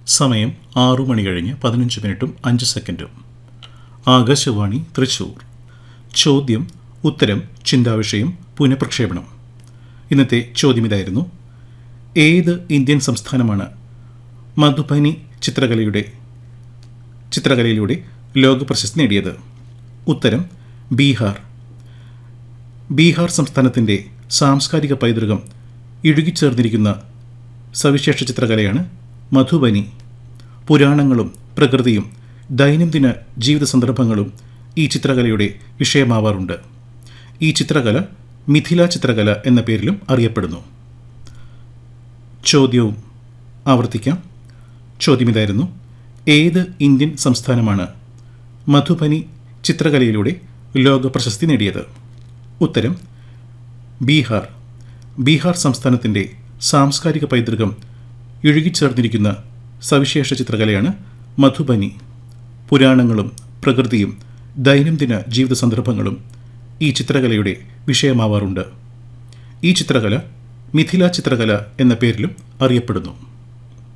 സമയം 6 മണി കഴിഞ്ഞ് 15 മിനിറ്റും 5 സെക്കൻഡും. ആകാശവാണി തൃശൂർ. ചോദ്യം ഉത്തരം ചിന്താവിഷയം പുനഃപ്രക്ഷേപണം. ഇന്നത്തെ ചോദ്യം ഇതായിരുന്നു: ഏത് ഇന്ത്യൻ സംസ്ഥാനമാണ് മധുബനി ചിത്രകലയിലൂടെ ലോക പ്രശസ്തി നേടിയത്? ഉത്തരം ബീഹാർ. ബീഹാർ സംസ്ഥാനത്തിൻ്റെ സാംസ്കാരിക പൈതൃകം ഇഴുകിച്ചേർന്നിരിക്കുന്ന സവിശേഷ ചിത്രകലയാണ് മധുബനി. പുരാണങ്ങളും പ്രകൃതിയും ദൈനംദിന ജീവിത സന്ദർഭങ്ങളും ഈ ചിത്രകലയുടെ വിഷയമാവാറുണ്ട്. ഈ ചിത്രകല മിഥില ചിത്രകല എന്ന പേരിലും അറിയപ്പെടുന്നു. ചോദ്യവും ആവർത്തിക്കാം. ചോദ്യം ഇതായിരുന്നു: ഏത് ഇന്ത്യൻ സംസ്ഥാനമാണ് മധുബനി ചിത്രകലയിലൂടെ ലോക പ്രശസ്തി നേടിയത്? ഉത്തരം ബീഹാർ. ബീഹാർ സംസ്ഥാനത്തിൻ്റെ സാംസ്കാരിക പൈതൃകം ഇഴുകിച്ചേർന്നിരിക്കുന്ന സവിശേഷ ചിത്രകലയാണ് മധുബനി. പുരാണങ്ങളും പ്രകൃതിയും ദൈനംദിന ജീവിത സന്ദർഭങ്ങളും ഈ ചിത്രകലയുടെ വിഷയമാവാറുണ്ട്. ഈ ചിത്രകല മിഥില ചിത്രകല എന്ന പേരിലും അറിയപ്പെടുന്നു.